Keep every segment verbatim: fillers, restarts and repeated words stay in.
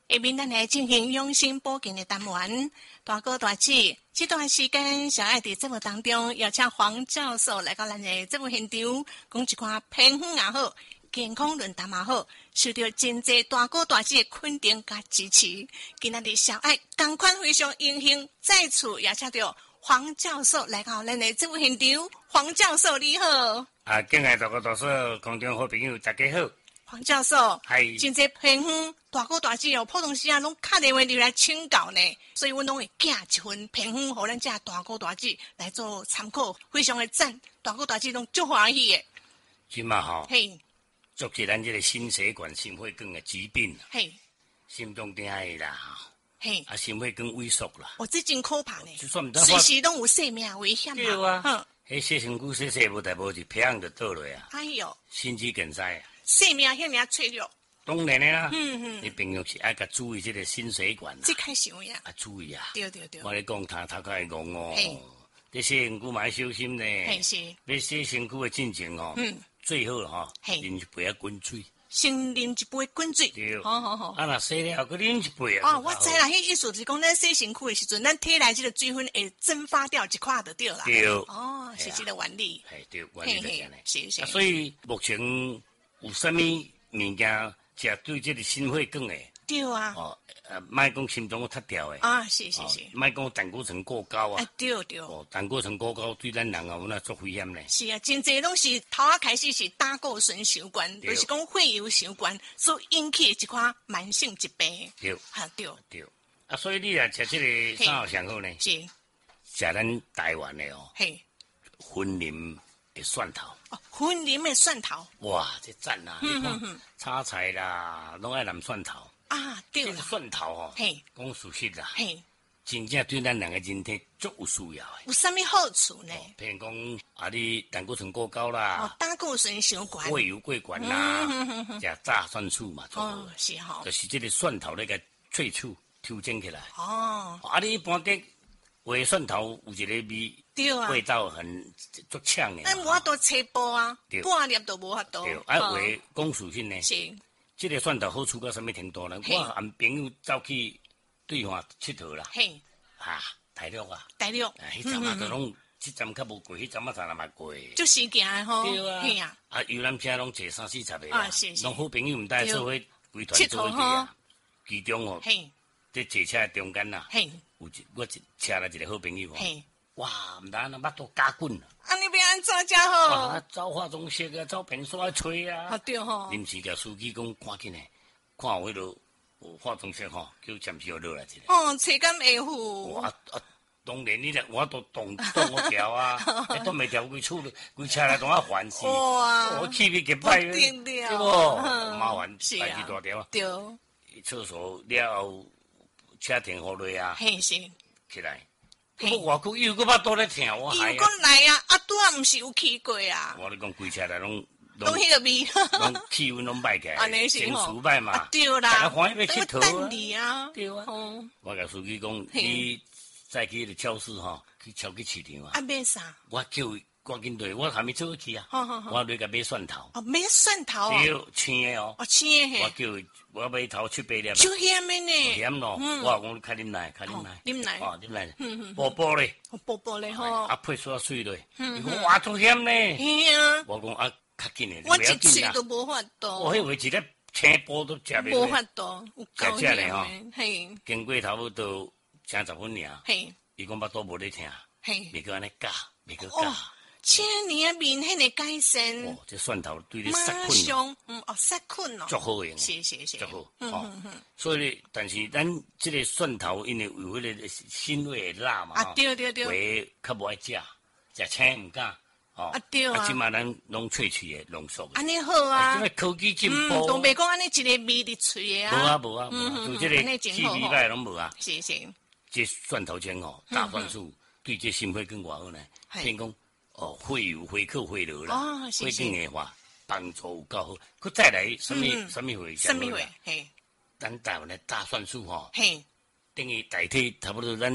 下面咱来进行养生保健的单元。大哥大姐，这段时间小爱在节目当中邀请黄教授来到咱的节目现场，讲一寡偏方也好，健康论坛也好，受到真济大哥大姐的肯定甲支持。今仔日小爱同款非常荣幸，再次邀请到黄教授来到咱的节目现场。黄教授你好。 啊，敬爱大哥大嫂、空中好朋友，大家好。 黄教授， 嗨， 真济偏方，大哥大姐哦，普通时啊拢打电话入来请教呢，所以阮拢会寄一份偏方，互咱这大哥大姐来做参考，非常的赞，大哥大姐拢足欢喜的。 即嘛吼， 嘿， 做起咱这个心血管、心血管的疾病， 嘿， 心脏病的啦， 嘿， 啊，心血管萎缩啦， 哦，这真可怕呢， 就算唔得随时拢有生命危险对啊， 哼， 迄洗身躯洗洗无代无就砰就倒落啊， 哎哟， 心肌梗塞啊， 生命遐尔脆弱， 当然的啦， 嗯嗯， 你平常是爱甲注意这个心血管啦， 这开想呀， 啊注意啊， 对对对， 我咧讲头头开讲哦嘿， 你洗身躯嘛要小心呢， 嘿是， 你洗身躯的进前哦， 嗯， 最好吼， 嘿啉一杯啊滚水。 先啉一杯滚水， 对， 好好好。 啊，若洗了，佮啉一杯啊。 哦，我知啦，迄意思就是讲，咱洗身躯的时阵，咱体内即个水分会蒸发掉一块就对啦。 对。 哦，是这个原理。 系对，原理就这样嘞。 是是。 啊，所以目前有啥物物件食对这个心血管的？ 对啊。 哦，呃，莫讲心脏脱掉的。 啊，是是是。 莫讲胆固醇过高啊。 啊，对对。 哦，胆固醇过高对咱人啊有那足危险嘞。 是啊，真济拢是头啊开始是胆固醇伤悬，就是讲血油伤悬，所引起的一款慢性疾病。 对。 啊对。 对。啊，所以你若食这个啥好上好呢？ 是。 食咱台湾的哦。 嘿。 云林的蒜头。 哦，云林的蒜头。 哇，这赞啊！你看炒菜啦，拢爱淋蒜头。 啊，对啦。 蒜头哦， 嘿， 讲事实啦， 嘿， 真正对咱人的人体足有需要的。 有啥物好处呢？ 譬如讲啊，你胆固醇过高啦， 哦，胆固醇伤悬， 血油过悬啦，食炸蒜素嘛， 哦，是吼， 就是这个蒜头那个萃取调整起来。 哦， 啊，你一般的话蒜头有一个味， 对啊， 味道很足呛的。 咱无法度切薄啊，半粒都无法度。 对，啊，话讲事实呢。 是。 这个蒜头好处到什么程度呢？我含朋友走去对岸佚佗啦， 嘿， 啊，大陆啊， 大陆， 迄阵啊，都拢这站较无过，迄站啊，才嘛过。 就时行吼， 对啊， 嘿啊， 啊，游览车拢坐三四十个啊，是是， 拢好朋友毋带做伙规团做伙去啊。其中哦， 嘿， 在坐车中间呐， 嘿， 有一我一车来一个好朋友哦， 嘿， 哇，毋但那巴肚加滚。 啊，你要安怎才好？ 啊，走化妆室啊，走便所吹啊。 啊，对吼。 临时甲司机讲，赶紧诶。看有迄落有化妆室吼，叫暂时落来一下。 哦，车敢会付？ 啊啊，当然你咧，我都动动我调啊，动袂调规厝规车来都啊烦死。 哇！ 我气味极歹，对无？麻烦，代志大条。 对。 厕所了后，车停好落啊。 嘿是。 起来。我外口又搁巴肚咧疼，我还。又搁来啊！啊，拄啊，毋是有去过啊。 我咧讲规车来拢。 拢迄个味， 拢气温拢歹起来， 情绪歹嘛， 对啦，大家欢喜要佚佗啊， 对啊。我甲司机讲，你再去迄个超市吼，去超去市场啊。 啊，买啥？ 我叫伊赶紧落，我还没做去啊。我落甲买蒜头。 哦，买蒜头对，青的哦。 哦，青的。 我叫伊，我买头七八粒。 就咸的呢。 咸咯，我讲较啉奶，较啉奶。 啉奶。 哦，啉奶。薄薄咧。 薄薄咧吼。 啊，配煞水咧。伊讲哇，足咸呢。 嘿啊。 我讲啊。较紧诶， 我一次都无法度。 我迄回一粒青波都食袂。 无法度，有够咸诶吼。嘿。 经过差不多三十分尔。 嘿。 伊讲巴肚无咧疼。 嘿。 袂个安尼教，袂个教。 青年面迄个改善。 哦，这蒜头对你杀菌。 马上，嗯，哦，杀菌哦。 足好用。 是是是。 足好。 嗯嗯嗯。 所以，但是咱这个蒜头因为有迄个腥味会辣嘛。 啊对对对。 会较无爱食，食青毋敢。 啊对啊， 啊，即嘛咱拢萃取诶浓缩。 安尼好啊， 即个科技进步， 都袂讲安尼一个味伫喙诶啊。 无啊无啊，就即个气味歹拢无啊。 是是。 这蒜头精吼，大蒜素对这心血管偌好呢？听讲哦，血油回扣回流啦，血管诶话帮助有够好。佮再来什么什么会？ 什么会？嘿， 咱台湾诶大蒜素吼， 嘿， 等于代替差不多咱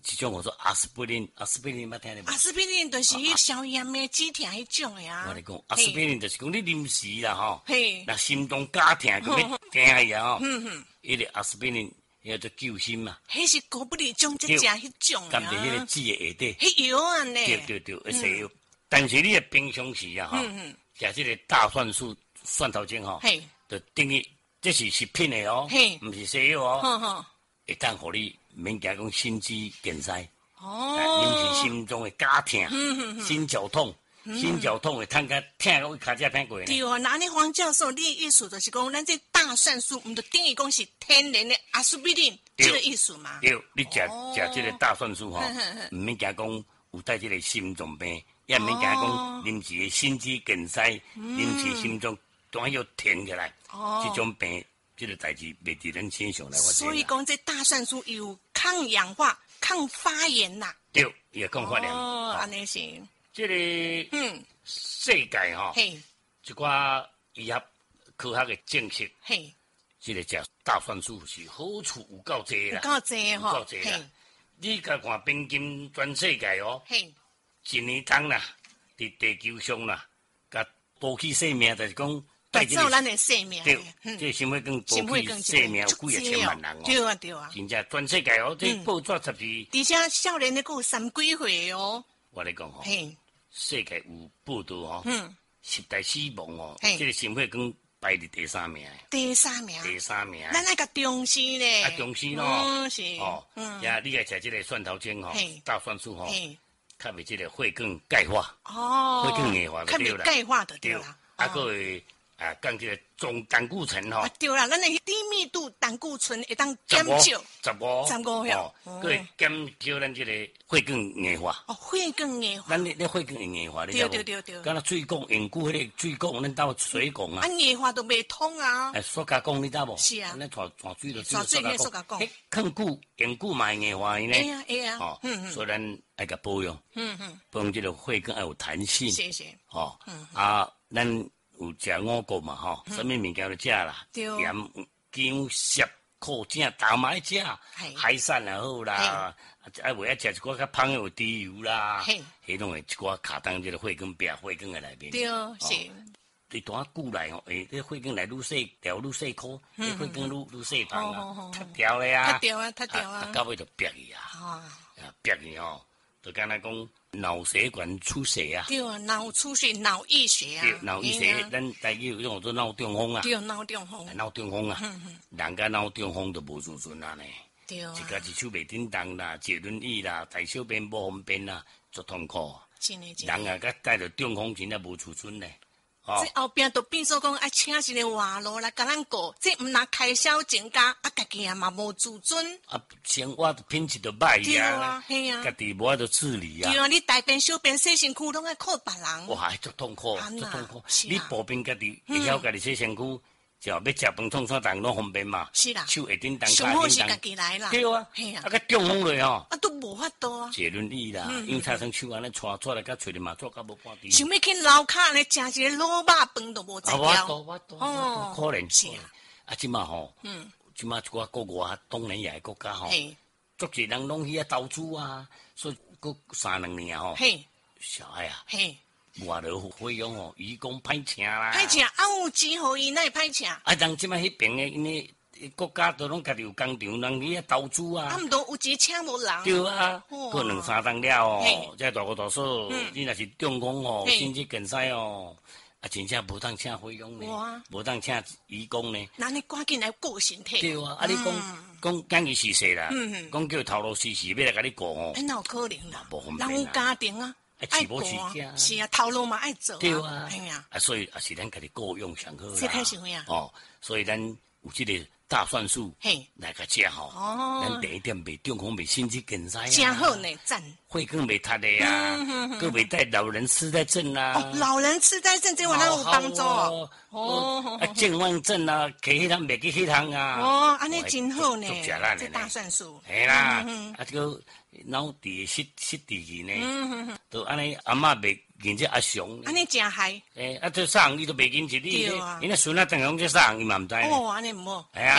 一种我说阿司匹林，阿司匹林捌听咧？ 阿司匹林就是迄消炎的止痛迄种的啊。 我嚟讲，阿司匹林就是讲你临时啦吼， 嘿， 那心中加痛咁要痛呀吼，嗯嗯，迄个阿司匹林叫做救心嘛。 迄是高不离种即食迄种啊。 含伫迄个籽的下底。 迄药啊呢？ 对对对，会西药。但是你的平常时啊吼，食即个大蒜素蒜头精吼，就等于这是食品的哦，毋是西药哦，会当互你免惊讲心肌梗塞，哦，引起心中的加痛、心绞痛、心绞痛会痛甲痛到会骹只偏过。 对啊，那你黄教授，你的意思就是讲，咱这大蒜素毋就等于讲是天然的阿司匹林这个意思嘛？ 对，你食食这个大蒜素吼，毋免惊讲有带这个心脏病，也毋免惊讲临时的心肌梗塞，临时心脏突然又停起来，这种病。这个代志袂伫咱身上来发生。 所以讲，这大蒜素有抗氧化、抗发炎呐。 对，也抗发炎。 哦，安尼是。 这个嗯，世界吼，嘿，一寡医学科学的证实，嘿，这个食大蒜素是好处有够济啦， 有够济吼， 有够济啦。你甲看平均全世界哦，嘿，一年当啦，伫地球上啦，甲保起生命就是讲。 改造咱的生命， 对，这心血管保起生命有几啊千万人哦， 对啊对啊， 真正全世界哦，这报纸杂志， 而且少年的有三几岁哦。 我来讲吼，世界有报道吼，十大死亡哦，这个心血管排伫第三名， 第三名， 第三名， 咱那个重视咧， 啊重视咯， 是哦，呀，你爱食这个蒜头精吼，大蒜素吼，较袂这个血管钙化， 哦， 血管硬化较袂钙化的对啦， 啊个会。啊，降这个总胆固醇吼， 啊对啦，咱的低密度胆固醇会当减少， 十五， 十五哦，佮会减少咱这个血管硬化。 哦，血管硬化， 咱你你血管硬化，你对对对对， 敢若水管硬固迄个水管，咱到水管啊， 啊硬化都未通啊。 哎，塑胶管你知无？ 是啊， 咱传传水就传水迄塑胶管， 迄抗固硬固嘛硬化呢。 哎呀哎呀， 哦，所以咱爱甲保养，嗯嗯，保养这个血管要有弹性， 谢谢。 哦，啊，咱。有食五谷嘛吼，什么物件都食啦，盐、姜、涩、苦正、豆嘛爱食，海产也好啦，啊袂爱食一寡较芳有猪油啦，迄种诶一寡卡当即个血管壁、血管诶内面。 对，是。 你段久来吼，诶，这血管来愈细条愈细颗，血管愈愈细棒啊，脱掉咧啊， 脱掉啊，脱掉啊， 到尾就瘪去啊，啊瘪去吼。就敢若讲脑血管出血啊， 对啊，脑出血、脑溢血啊， 对，脑溢血，咱台语有种做脑中风啊， 对，脑中风， 脑中风啊，人家脑中风都无自尊啊呢， 对啊， 一家一手袂叮当啦，坐轮椅啦，大小便无方便啦，足痛苦， 真诶真诶， 人啊，甲带着中风真正无自尊呢。 这后边都变做讲爱请一个外劳来甲咱过，这毋拿开销增加，啊，家己也嘛无自尊， 啊，生活品质都歹呀，系啊， 家己无法度自理啊。 对啊，你大便小便洗身躯拢爱靠别人， 哇，足痛苦，足痛苦。你步兵家己会晓家己洗身躯，就要食饭创啥人拢方便嘛。 是啦， 手会叮当， 上好是家己来啦。 对啊，系啊，啊个中风เลย吼， 啊都无法度啊。 坐轮椅啦，用差生手安尼拖拖来，甲找你嘛做甲无半滴。 想要去楼骹咧食一个卤肉饭都无在了。 啊，我我我哦， 可能是啊。啊，即马吼，嗯，即马一寡国外东南亚国家吼，足侪人拢去啊投资啊，所以佫三两年吼，小孩啊，外劳费用哦，伊讲歹请啦， 歹请啊有钱互伊，哪会歹请？ 啊，人即马迄边诶，因为国家都拢家己有工厂，人去啊投资啊。 啊，毋多有钱请无人。 对啊，过两三档了哦，这大哥大嫂，你若是中风哦，心肌梗塞哦。啊，真正无当请费用呢，无当请义工呢。 那你赶紧来顾身体。 对啊，啊你讲讲讲伊是说啦，讲叫头路时时要来甲你顾哦。 哎，哪有可能啦？ 无方便啦。 人有家庭啊， 爱顾啊。 是啊，头路嘛爱做。 对啊， 哎呀， 啊所以啊是咱家己顾用上好啦。 这开始呀。 哦，所以咱有这个大蒜素，嘿，来个食吼。哦。咱第一点袂中风，袂心肌梗塞啊。 真好呢，赞。 血管袂塌的呀，各袂带老人痴呆症啦。 哦，老人痴呆症这往哪有帮助哦？ 哦，啊，健忘症啊，摕迄趟袂记迄趟啊。 哦，安尼真好呢， 这大蒜素。 系啦，啊，这个脑底失失智去呢，都安尼阿嬷袂认这阿雄。 安尼真害。 诶，啊，这啥人伊都袂认这你，因为孙仔等下讲这啥人伊嘛毋知。 哦，安尼唔好。 系啊。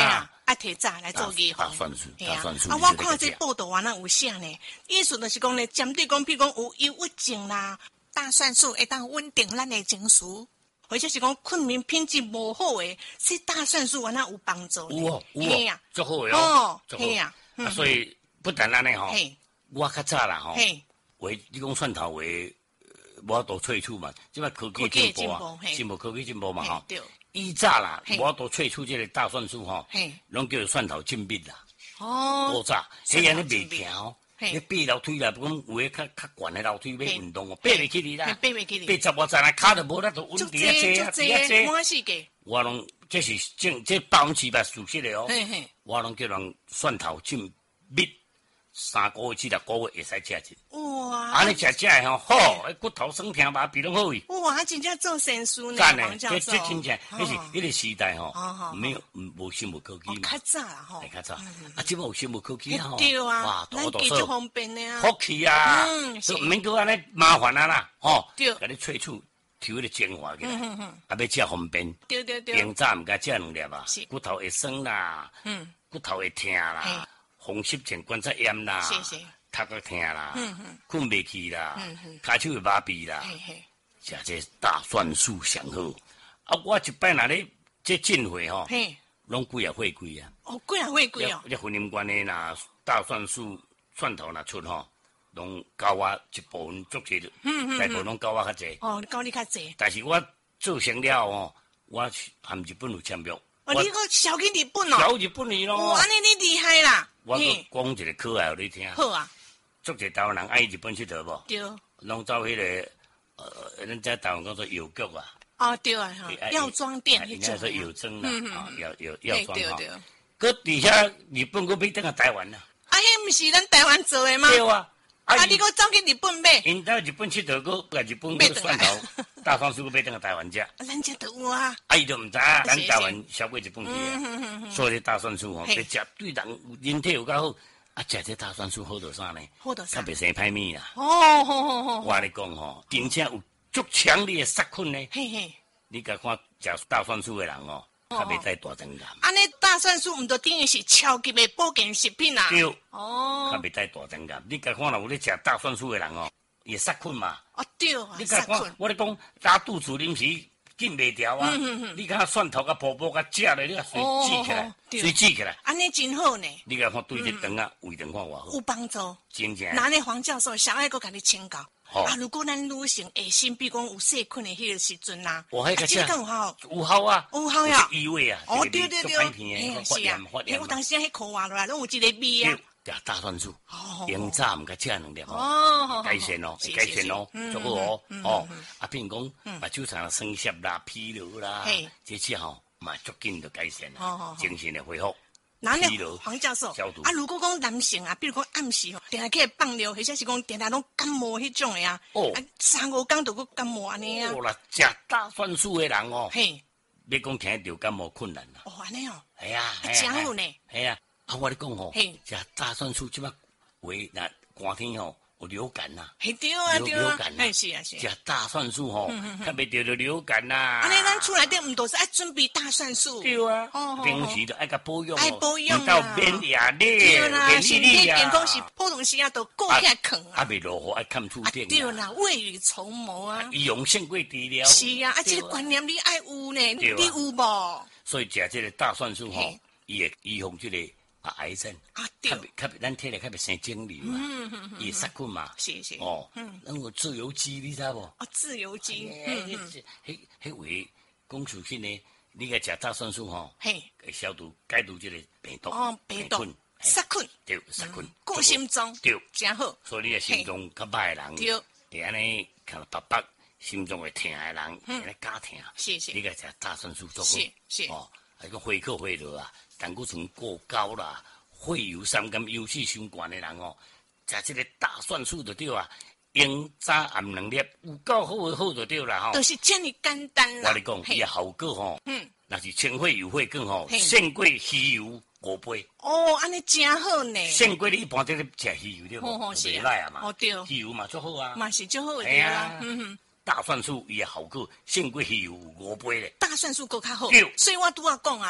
啊，摕早来做预防。 大蒜素，大蒜素。 啊，我看这报道完了有写呢，意思就是讲呢，针对讲，譬如讲有忧郁症啦，大蒜素会当稳定咱的情绪，或者是讲困眠品质无好诶，吃大蒜素完了有帮助。 有哦，有哦，足好诶哦，嘿呀， 啊，所以不但安尼吼，我较早啦吼，话你讲蒜头话。无多萃取嘛，即摆科技进步啊，进步科技进步嘛吼。以早啦，无多萃取即个大蒜素吼，拢叫做蒜头浸蜜啦。哦，古早，迄安尼袂行哦，你爬楼梯啦，不讲有诶较较悬诶楼梯要运动哦，爬袂起哩啦， 爬袂起哩， 爬十外层啊，骹都无力，都稳伫啊坐啊，伫啊坐。 满世界， 我拢这是正这百分之百属实诶哦。我拢叫人蒜头浸蜜。三个月至六个月会使食一。哇！安尼食食诶吼，好，骨头酸痛麻痹拢好去。 哇！真正做善事呢， 黄教授。这这真正，迄是迄个时代吼，没有无生物科技嘛。 较早啦吼。 较早。啊，即摆有生物科技吼。 对啊。 哇， 咱记就方便的啊。 福气啊！嗯，是。毋免搁安尼麻烦啊啦，吼。 对。 甲你萃取，抽迄个精华起来，啊，要食方便。 对对对。 平早毋该食两粒啊，骨头会酸啦，嗯，骨头会痛啦。风湿症、关节炎啦，头壳痛啦，困袂去啦，骹手会麻痹啦，食这大蒜素上好。啊，我一摆若咧这进货吼，拢几啊会贵啊。 哦，几啊会贵哦。 这婚姻关的呐，大蒜素蒜头若出吼，拢交我一部分足济，大部分拢交我较济。 哦，交你较济。 但是我做成了哦，我含日本有签约。 哦，你个销去日本哦？ 销日本去咯。 哇，安尼你厉害啦！ 我讲一个可爱互你听。 好啊。 足侪台湾人爱日本佚佗无？ 对。 拢走迄个呃，咱在台湾讲做药局啊。 哦，对啊，药妆店迄种。应该说药妆啦，啊，药药药妆吼。 对对。搁底下日本搁买等下台湾啦。 啊，迄毋是咱台湾做诶吗？ 对啊。 啊！你搁走去日本买？ 因到日本佚佗，搁甲日本个蒜头、大蒜素搁买等下台湾食。 咱遮都有啊。 啊，伊都毋知影，咱台湾销过日本去啊。所以大蒜素吼，食对人人体有较好。啊，食这大蒜素好到啥呢？ 好到啥？ 较袂生歹物啦。 哦，好好好。 我咧讲吼，真正有足强烈诶杀菌呢。 嘿嘿。 你甲看食大蒜素诶人哦，较袂带大肠癌。 安尼大蒜素毋就等于是超级诶保健食品啊？ 对。哦。较袂带大肠癌。你甲看若有咧食大蒜素诶人哦，伊杀菌嘛。 哦，对啊。 你甲看，我咧讲拉肚子临时紧袂掉啊。你甲蒜头甲婆婆甲食咧，你甲水挤起来，水挤起来。 安尼真好呢。 你甲看对这肠啊、胃肠看偌好。 有帮助。 真正。 那呢，黄教授想爱搁甲你请教。啊，如果咱女性下身，比如讲有细菌的迄个时阵呐， 我迄个这个有效， 有效啊， 有效呀， 异味啊， 哦对对对， 是啊， 哎，我当时迄口话落来，拢有一个味啊， 对，大蒜素，用早毋甲食两粒哦，改善哦，改善哦，足好哦，哦，啊，比如讲，目睭上酸涩啦、疲劳啦，这些吼，嘛足紧就改善啦，精神的恢复。 那呢，黄教授，啊，如果讲男性啊，比如讲暗时吼，定下去放尿，或者是讲定下拢感冒迄种的啊，哦，三五工就搁感冒安尼啊。 哦啦，食大蒜素的人哦，嘿，你讲听着感冒困难啦。 哦，安尼哦。 系啊， 真好呢。 系啊，啊，我咧讲吼，食大蒜素即摆为那寒天吼。有流感呐， 系对啊对啊， 哎是啊是。 食大蒜素吼，较袂得着流感呐。 安尼咱厝内底毋都是爱准备大蒜素？ 对啊，平时都爱甲保养， 爱保养到免压力， 对啦，身体健康是普通时啊都顾起来啃啊。 啊，袂落雨爱看厝顶。 对啦，未雨绸缪啊。 伊用胜过治疗。 是啊，啊，这个观念你爱有呢，你有无？ 所以食这个大蒜素吼，伊会预防这个。啊，癌症啊，对，较较咱体内较袂生肿瘤嘛，伊杀菌嘛， 是是哦，那个自由基你知无？ 哦，自由基， 迄迄迄位讲出去呢，你个食大蒜素吼，嘿，会消毒解毒这个病毒， 哦，病毒杀菌， 对，杀菌， 顾心脏， 对， 真好。 所以你个心脏较歹的人，对，会安尼看白白心脏会疼的人，安尼假疼， 是是， 你个食大蒜素做好， 是是， 哦，迄个会客会落啊。胆固醇过高啦，血油三甘优势伤悬的人哦，食这个大蒜素就对啊，用早暗两粒，有够好好就对啦吼。 就是这么简单啦。 我咧讲，伊个效果吼，嗯，那是清血油血更吼，胜过鱼油五倍。 哦，安尼真好呢。 胜过你一般在咧食鱼油对无？ 是赖啊嘛。 哦对。 鱼油嘛最好啊。 嘛是最好的啊。嗯哼。 大蒜素伊个效果胜过鱼油五倍咧。 大蒜素够较好。对。所以我拄仔讲啊。大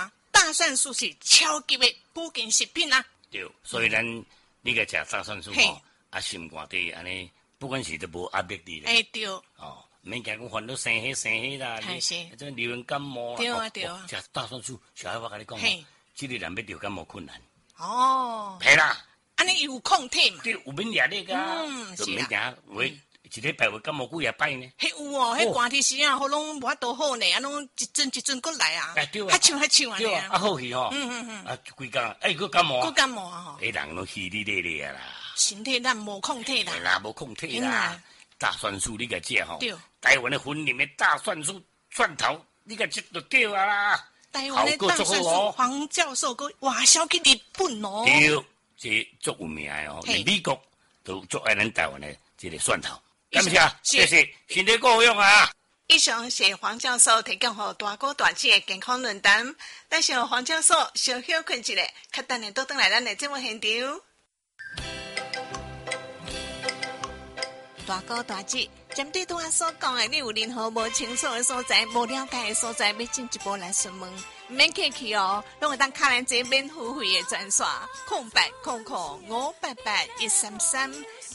大蒜素是超级的保健食品啊。 对，所以咱你个食大蒜素吼，啊心肝底安尼，不管是都无压力的。 哎对。 哦，免惊讲烦恼生气生气啦，你这流行感冒啦。 对啊对啊。 食大蒜素，小孩我跟你讲哦，这个人要得感冒困难。 哦。 系啦。 安尼有抗体嘛？ 对，有免疫力噶。嗯，是啦。袂一礼拜会感冒几啊摆呢？ 迄有哦，迄寒天时啊，好拢无法度好呢，啊，拢一阵一阵过来啊。哎对啊。还唱还唱啊。 对啊，啊好去吼。嗯嗯嗯。啊，规工哎，佫感冒。 佫感冒啊吼。 迄人拢稀里咧咧啊啦。 身体咱无抗体啦。 啦，无抗体啦。大蒜素你个食吼。对。台湾的婚里面大蒜素蒜头，你个食就对啊啦。 台湾的大蒜素，黄教授佫外销去日本哦。 对。这足有名的哦，连美国都足爱咱台湾的这个蒜头。感谢，谢谢，身体够用啊！ 以上是黄教授提供给大哥大姐的健康论坛。但是黄教授小休困一下，较等下倒转来咱的节目现场。大哥大姐，针对拄仔所讲的，你有任何无清楚的所在、无了解的所在，要进一步来询问，唔免客气哦，拢会当卡咱这免付费的专线，空白空空五八八一三三。